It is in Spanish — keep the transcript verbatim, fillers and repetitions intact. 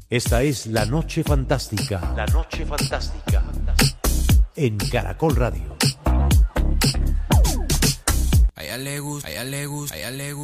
Esta es La Noche Fantástica. La Noche Fantástica. En Caracol Radio. A ella le gusta, a ella le gusta, a ella le gusta.